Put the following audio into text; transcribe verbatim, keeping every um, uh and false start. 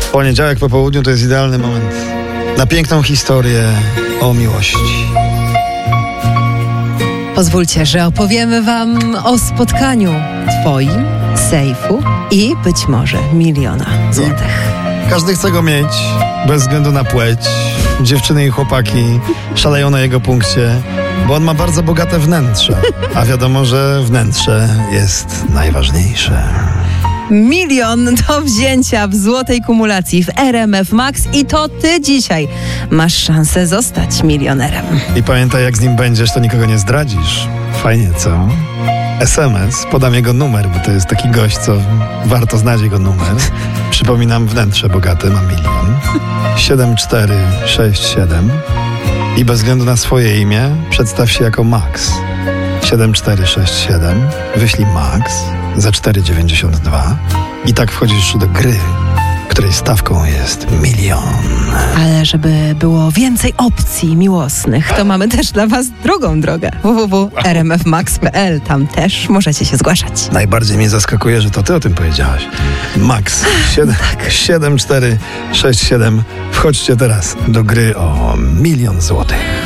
Poniedziałek po południu to jest idealny moment na piękną historię o miłości. Pozwólcie, że opowiemy wam o spotkaniu twoim, sejfu i być może miliona złotych. Każdy chce go mieć, bez względu na płeć. Dziewczyny i chłopaki szaleją na jego punkcie, bo on ma bardzo bogate wnętrze. A wiadomo, że wnętrze jest najważniejsze. Milion do wzięcia w złotej kumulacji w R M F Max i to ty dzisiaj masz szansę zostać milionerem. I pamiętaj, jak z nim będziesz, to nikogo nie zdradzisz. Fajnie, co? S M S, podam jego numer, bo to jest taki gość, co warto znać jego numer. Przypominam, wnętrze bogate, ma milion. siedem cztery sześć siedem i bez względu na swoje imię przedstaw się jako Max. siedem cztery sześć siedem, wyślij Max za cztery dziewięćdziesiąt dwa i tak wchodzisz do gry, której stawką jest milion. Ale żeby było więcej opcji miłosnych, to mamy też dla was drugą drogę. w w w kropka r m f max kropka p l. Tam też możecie się zgłaszać. Najbardziej mnie zaskakuje, że to ty o tym powiedziałaś. Max siedem cztery sześć siedem. Wchodźcie teraz do gry o milion złotych.